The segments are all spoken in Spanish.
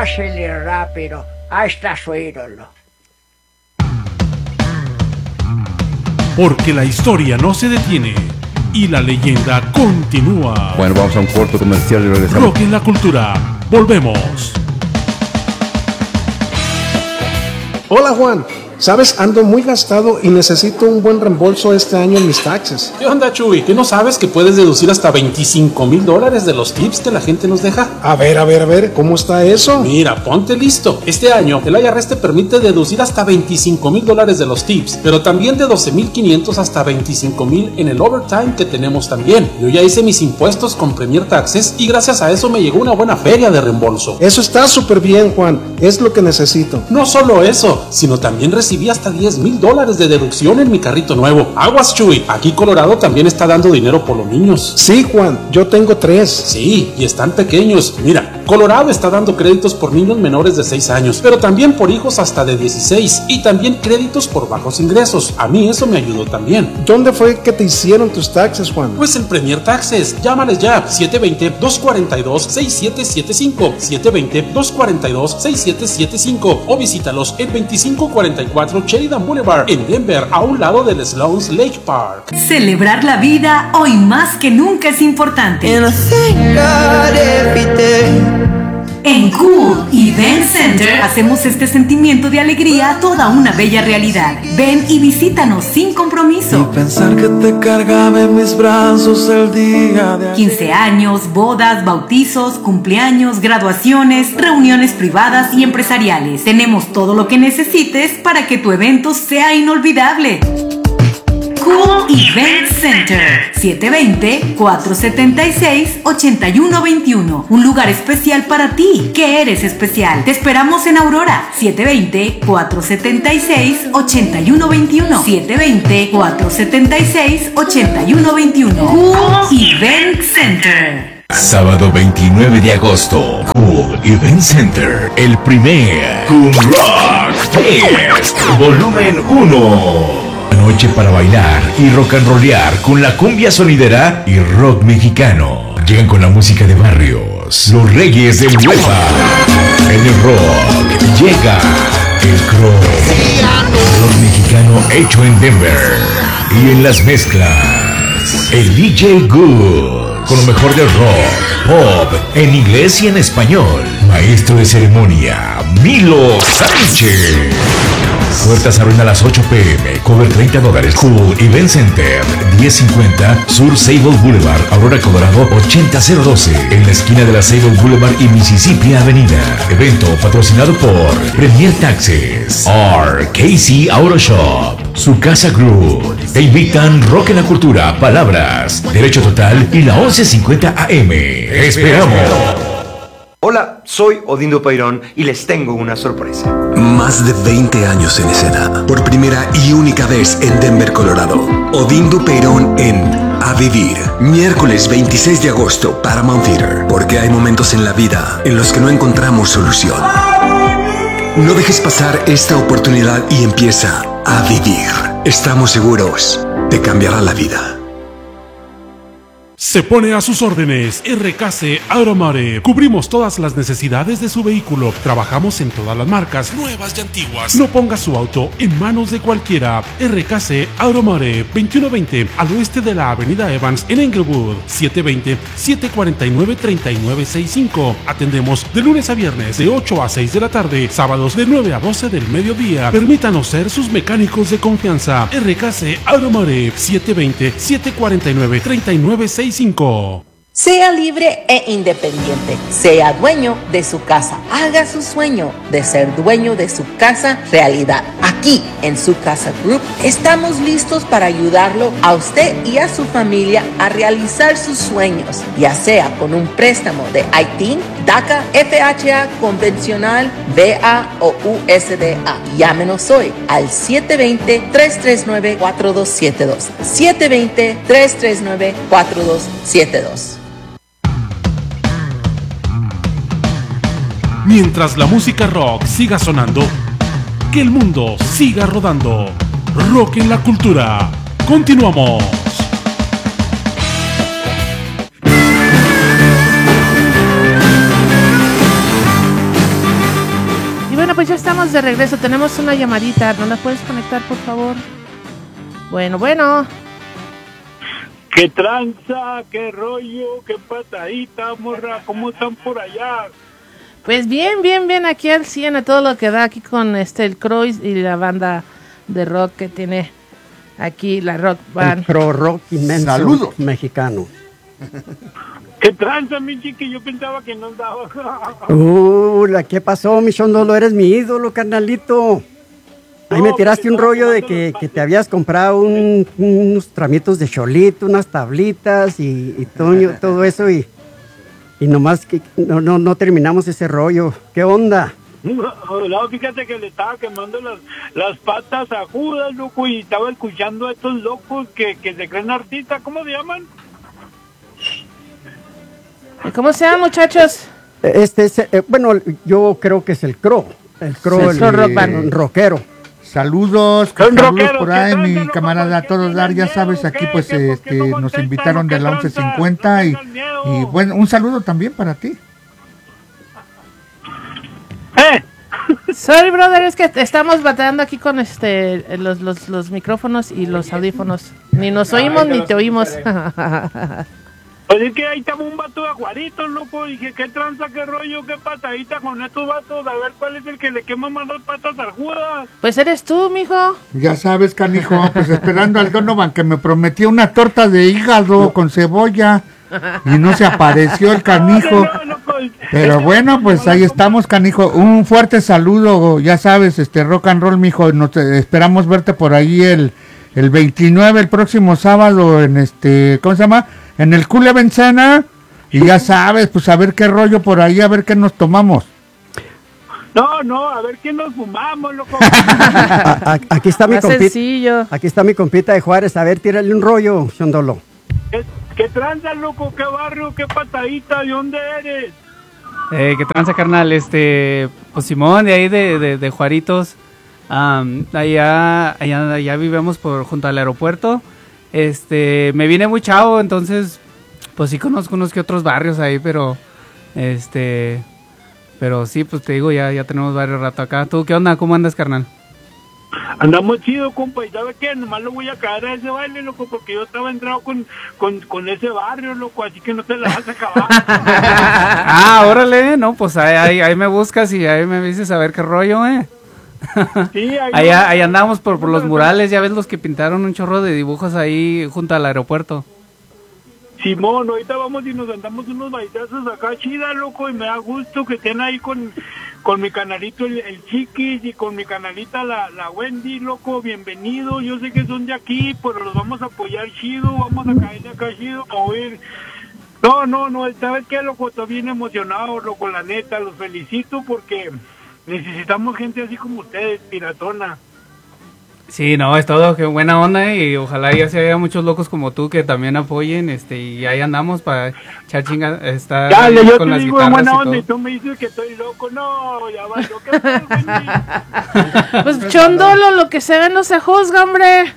Fácil y rápido. Ahí está su ídolo. Porque la historia no se detiene y la leyenda continúa. Bueno, vamos a un corto comercial y regresamos. Rock en la cultura. Volvemos. Hola Juan, sabes, ando muy gastado y necesito un buen reembolso este año en mis taxes. ¿Qué onda, Chuy? ¿Qué no sabes que puedes deducir hasta $25,000 de los tips que la gente nos deja? A ver, ¿cómo está eso? Mira, ponte listo. Este año el IRS te permite deducir hasta $25,000 de los tips, pero también de $12,500 hasta $25,000 en el overtime que tenemos también. Yo ya hice mis impuestos con Premier Taxes y gracias a eso me llegó una buena feria de reembolso. Eso está súper bien, Juan. Es lo que necesito. No solo eso, sino también recibí hasta $10,000 de deducción en mi carrito nuevo. Aguas, Chuy. Aquí Colorado también está dando dinero por los niños. Sí, Juan, yo tengo 3. Sí, y están pequeños. Mira, Colorado está dando créditos por niños menores de 6 años, pero también por hijos hasta de 16 y también créditos por bajos ingresos. A mí eso me ayudó también. ¿Dónde fue que te hicieron tus taxes, Juan? Pues en Premier Taxes. Llámales ya. 720-242-6775. 720-242-6775. O visítalos en 2544 Sheridan Boulevard en Denver, a un lado del Sloan's Lake Park. Celebrar la vida hoy más que nunca es importante. En Cool Event Center hacemos este sentimiento de alegría toda una bella realidad. Ven y visítanos sin compromiso. Y pensar que te cargaba en mis brazos el día de 15 años, bodas, bautizos, cumpleaños, graduaciones, reuniones privadas y empresariales. Tenemos todo lo que necesites para que tu evento sea inolvidable. Cool Event Center, 720-476-8121. Un lugar especial para ti, que eres especial. Te esperamos en Aurora, 720-476-8121. 720-476-8121. Cool Event Center. Sábado 29 de agosto, Cool Event Center, el primer Cool Rock Fest, volumen 1. Noche para bailar y rock and rollear con la cumbia sonidera y rock mexicano. Llegan con la música de barrios, los Reyes del Huepa. En el rock llega el Crow, rock mexicano hecho en Denver. Y en las mezclas, el DJ Good, con lo mejor del rock, pop, en inglés y en español. Maestro de ceremonia, Milo Sánchez. Puertas abren a las 8 p.m. Cover $30. Cool Event Center, 1050 Sur Sable Boulevard, Aurora, Colorado, 80012. En la esquina de la Sable Boulevard y Mississippi Avenida. Evento patrocinado por Premier Taxes, RKC Auto Shop, Su Casa Group. Te invitan Rock en la Cultura, Palabras, Derecho Total y la 1150 AM. ¡Esperamos! Hola, soy Odindo Peirón y les tengo una sorpresa. Más de 20 años en escena. Por primera y única vez en Denver, Colorado. Odindo Peirón en A Vivir. Miércoles 26 de agosto, Paramount Theater. Porque hay momentos en la vida en los que no encontramos solución. No dejes pasar esta oportunidad y empieza a vivir. Estamos seguros, te cambiará la vida. Se pone a sus órdenes RKC Automotive. Cubrimos todas las necesidades de su vehículo. Trabajamos en todas las marcas, nuevas y antiguas. No ponga su auto en manos de cualquiera. RKC Automotive, 2120 al oeste de la avenida Evans en Englewood. 720-749-3965. Atendemos de lunes a viernes de 8 a 6 de la tarde. Sábados de 9 a 12 del mediodía. Permítanos ser sus mecánicos de confianza. RKC Automotive, 720-749-3965. Sea libre e independiente. Sea dueño de su casa. Haga su sueño de ser dueño de su casa realidad. Aquí en Su Casa Group estamos listos para ayudarlo a usted y a su familia a realizar sus sueños, ya sea con un préstamo de ITIN, DACA, FHA convencional, VA o USDA. Llámenos hoy al 720-339-4272. 720-339-4272. Mientras la música rock siga sonando, que el mundo siga rodando. Rock en la Cultura. Continuamos. ya estamos de regreso. Tenemos una llamadita. ¿No la puedes conectar, por favor? Bueno. ¿Qué tranza? ¿Qué rollo? ¿Qué patadita, morra? ¿Cómo están por allá? Pues bien, aquí al 100 a todo lo que da aquí con el Croix y la banda de rock que tiene aquí, la Rock Band. El Pro Rock inmenso. Saludos. Mexicano. ¿Qué tranza, mi chiqui? Yo pensaba que no andaba. ¿Qué pasó, mi Chondolo? Eres mi ídolo, carnalito. Ahí me tiraste un rollo de que te habías comprado unos tramitos de cholito, unas tablitas y todo eso y nomás que no terminamos ese rollo. ¿Qué onda? No, fíjate que le estaba quemando las patas a Judas, loco, y estaba escuchando a estos locos que se creen artistas. ¿Cómo se llaman? ¿Cómo se llaman, muchachos? Bueno, yo creo que es el Crow. El Crow, el rockero. Saludos por ahí, mi camarada, a todos dar, ya sabes, aquí pues nos invitaron de la 1150 y bueno, un saludo también para ti. Sorry, brother, es que estamos batallando aquí con los micrófonos y los audífonos. Ni nos oímos ni te oímos. Pues es que ahí estaba un vato de Juaritos, loco. Dije, ¿qué tranza, qué rollo, qué patadita con estos vatos? A ver cuál es el que le quema más las patas al Judas. Pues eres tú, mijo. Ya sabes, canijo, pues esperando al Donovan que me prometió una torta de hígado con cebolla y no se apareció el canijo. Pero bueno, pues ahí estamos, canijo. Un fuerte saludo, ya sabes, rock and roll, mijo. Esperamos verte por ahí el 29, el próximo sábado en ¿cómo se llama? En el Cool Event Center, y ya sabes, pues a ver qué rollo por ahí, a ver qué nos tomamos. No, a ver qué nos fumamos, loco. Aquí está mi compita. Aquí está mi compita de Juárez, a ver, tírale un rollo, Chondolo. ¿Qué tranza, loco? ¿Qué barrio? ¿Qué patadita? ¿De dónde eres? ¿Qué tranza, carnal? Pues Simón, de ahí de Juaritos. Allá vivimos junto al aeropuerto. Me vine muy chavo, entonces pues sí conozco unos que otros barrios ahí, pero sí, pues te digo, ya tenemos varios rato acá. ¿Tú qué onda? ¿Cómo andas, carnal? Andamos chido, compa, y ¿sabes qué? Nomás lo voy a caer a ese baile, loco, porque yo estaba entrado con ese barrio, loco, así que no te la vas a acabar. Órale, no, pues ahí me buscas y ahí me dices a ver qué rollo, Sí, ahí andamos por los murales, ya ves los que pintaron un chorro de dibujos ahí junto al aeropuerto. Simón, ahorita vamos y nos andamos unos baitazos acá chida, loco, y me da gusto que estén ahí con mi canalito el Chiquis y con mi canalita la Wendy, loco, bienvenido. Yo sé que son de aquí, pero los vamos a apoyar chido, vamos a caerle acá chido, a oír. No, ¿sabes qué, loco? Estoy bien emocionado, loco, la neta, los felicito porque necesitamos gente así como ustedes, piratona. Sí, no, es todo, qué buena onda, y ojalá ya se haya muchos locos como tú que también apoyen, y ahí andamos para echar chinga, estar dale, yo con te las digo guitarras buena onda y y tú me dices que estoy loco. No, ya va, lo que pues Chondolo, lo que se ve no se juzga, hombre.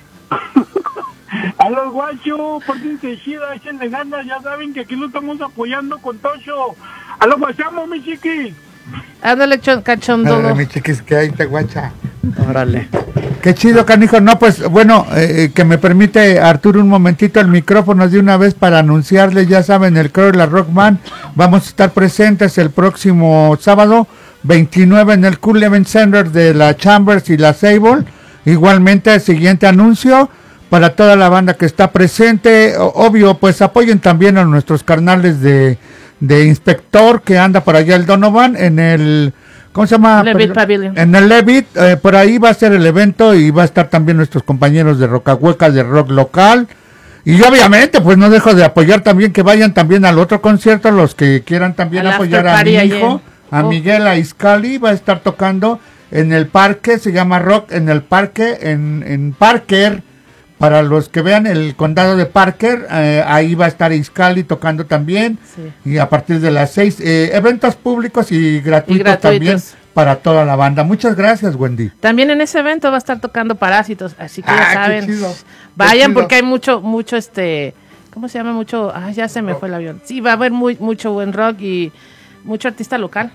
A los guachos, pórtense chida, échenle ganas, ya saben que aquí lo estamos apoyando con Tocho. A los guachamos, mi chiqui. Ándale, cachondolo. Mi chiquis, que ahí te guacha. Órale. Qué chido, canijo. No, pues bueno, que me permite Arturo un momentito el micrófono de una vez para anunciarles, ya saben, el Crow y la Rock Band. Vamos a estar presentes el próximo sábado 29 en el Cool Event Center de la Chambers y la Sable. Igualmente, el siguiente anuncio para toda la banda que está presente. Obvio, pues apoyen también a nuestros carnales de Inspector, que anda por allá el Donovan en el, ¿cómo se llama? Levitt Pavilion. En el Levitt, por ahí va a ser el evento y va a estar también nuestros compañeros de Rocahueca de rock local. Y obviamente, pues no dejo de apoyar también que vayan también al otro concierto, los que quieran también apoyar a mi hijo, a Miguel Aizcali, va a estar tocando en el parque, se llama Rock en el Parque, en Parker. Para los que vean el condado de Parker, ahí va a estar Iscali tocando también, y a partir de las 6, eventos públicos y gratuitos también para toda la banda. Muchas gracias, Wendy. También en ese evento va a estar tocando Parásitos, así que ya saben, vayan porque hay mucho, ¿cómo se llama? Ya se me fue el avión. Sí, va a haber mucho buen rock y mucho artista local.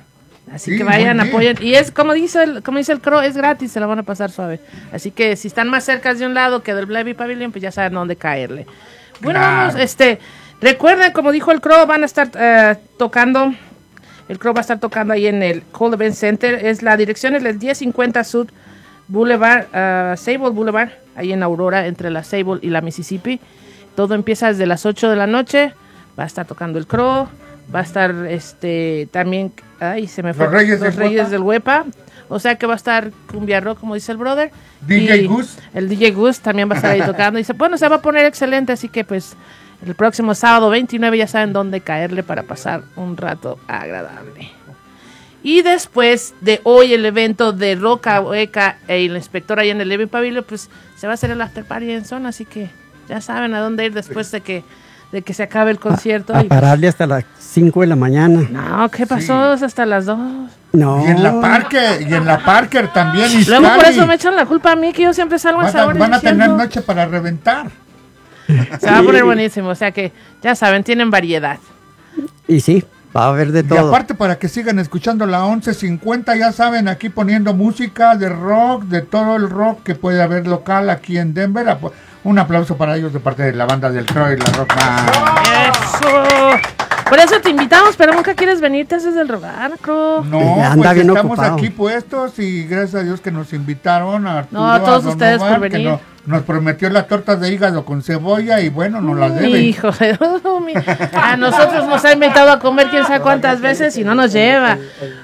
Así que vayan, apoyen. Y es como dice el Crow, es gratis, se la van a pasar suave. Así que si están más cerca de un lado que del Levy Pavilion, pues ya saben dónde caerle. Bueno, vamos, recuerden, como dijo el Crow, van a estar tocando. El Crow va a estar tocando ahí en el Cold Event Center. La dirección es el 1050 South Boulevard, Sable Boulevard, ahí en Aurora, entre la Sable y la Mississippi. Todo empieza desde las 8 de la noche. Va a estar tocando el Crow. Va a estar también, se me fue, los Reyes del Huepa. O sea que va a estar Cumbia Rock, como dice el brother. DJ Gus. El DJ Gus también va a estar ahí tocando. Y se va a poner excelente, así que pues el próximo sábado 29 ya saben dónde caerle para pasar un rato agradable. Y después de hoy el evento de Roca Hueca e el inspector ahí en el Levy Pavilion, pues se va a hacer el after party en zona, así que ya saben a dónde ir después de que se acabe el concierto. A pararle hasta las 5 de la mañana. No, ¿qué pasó? Sí. Hasta las 2. No. Y en la Parker también. Luego por eso me echan la culpa a mí, que yo siempre salgo a esa hora. Van a tener noche para reventar. Se va a poner buenísimo, o sea que ya saben, tienen variedad. Y sí, va a haber de todo. Y aparte para que sigan escuchando la 1150, ya saben, aquí poniendo música de rock, de todo el rock que puede haber local aquí en Denver. Un aplauso para ellos de parte de la banda del Crow y la Rock Band. ¡Eso! Por eso te invitamos, pero nunca quieres venir, te haces del rogar, Crow. No, anda pues estamos ocupado. Aquí puestos y gracias a Dios que nos invitaron a Arturo, a todos ustedes Omar, por venir. Nos prometió las tortas de hígado con cebolla y bueno, nos las deben. Hijo, a nosotros nos ha invitado a comer quién sabe cuántas veces y no nos lleva.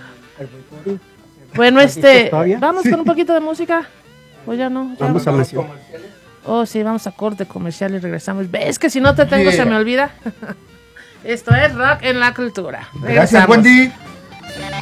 Bueno, vamos con un poquito de música. ¿O ya no? Ya vamos a mencionar. Oh, sí, vamos a corte comercial y regresamos. ¿Ves que si no te tengo se me olvida? Esto es Rock en la Cultura. Gracias, Wendy.